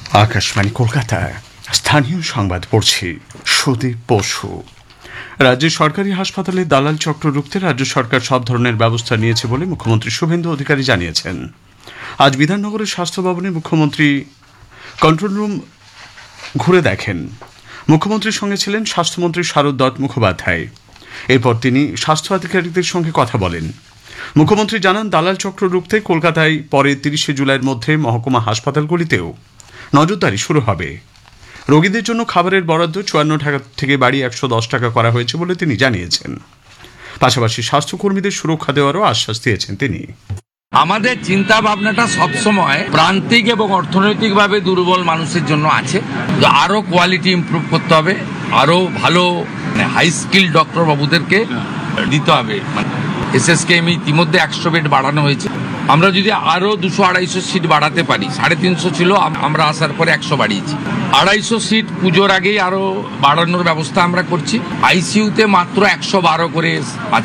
আকাশবাণী কলকাতায় স্থানীয় সংবাদ পড়ছি সুদীপ বসু। রাজ্যের সরকারি হাসপাতালে দালাল চক্র রুখতে রাজ্য সরকার সব ধরনের ব্যবস্থা নিয়েছে বলে মুখ্যমন্ত্রী শুভেন্দু অধিকারী জানিয়েছেন। আজ বিধাননগরের স্বাস্থ্য ভবনে মুখ্যমন্ত্রী কন্ট্রোল রুম ঘুরে দেখেন। মুখ্যমন্ত্রীর সঙ্গে ছিলেন স্বাস্থ্যমন্ত্রী শারদ দত্ত মুখোপাধ্যায়। এরপর তিনি স্বাস্থ্য আধিকারিকদের সঙ্গে কথা বলেন। মুখ্যমন্ত্রী জানান, দালাল চক্র রুখতে কলকাতায় পরে ৩০ জুলাইয়ের মধ্যে মহকুমা হাসপাতালগুলিতেও নজরদারি শুরু হবে। রোগীদের জন্য খাবারের বরাদ্দ ৫৪ টাকা থেকে বাড়িয়ে ১১০ টাকা করা হয়েছে বলে তিনি জানিয়েছেন। পাশাপাশি স্বাস্থ্যকর্মীদের সুরক্ষা দেওয়ারও আশ্বাস দিয়েছেন তিনি। আমাদের চিন্তা ভাবনাটা সবসময় প্রান্তিক এবং অর্থনৈতিকভাবে দুর্বল মানুষের জন্য আছে। আরো কোয়ালিটি ইমপ্রুভ করতে হবে, আরো ভালো হাই স্কিল ডক্টর বাবুদেরকে দিতে হবে। এসএসকেএম ইতিমধ্যে ১০০ বেড বাড়ানো হয়েছে। আমরা যদি আরো ২০০-২৫০ সিট বাড়াতে পারি, ৩৫০ ছিল, আমরা আসার পরে ১০০ বাড়িয়েছি। ২৫০ সিট পুজোর আগেই আরো বাড়ানোর ব্যবস্থা আমরা করছি। আইসিইউতে মাত্র ১১২ করে